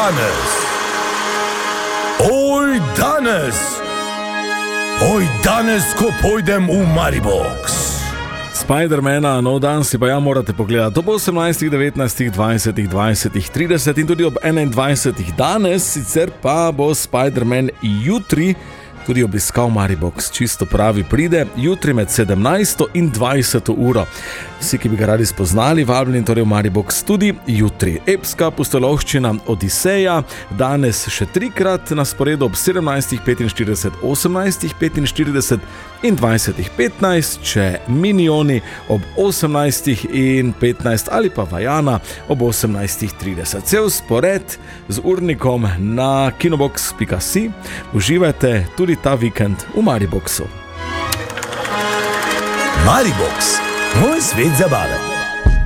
danes, ko pojdem v Maribox. Spidermana, nov dan si pa morate pogledati ob 18, 19, 20, 20, 30 in tudi ob 21. Danes, sicer pa bo Spiderman jutri tudi obiskal Maribox. Čisto pravi pride jutri med 17. in 20. uro. Vsi, ki bi ga radi spoznali, vabljeni torej v Maribox tudi jutri. Epska pustolovščina Odiseja, danes še 3-krat na sporedu ob 17.45, 18.45 in 20.15, če Minioni ob 18.15 ali pa Vajana ob 18.30. Cel spored z urnikom na kinobox.si. Uživajte tudi ta vikend v Mariboxu. Maribox, moj svet zabave.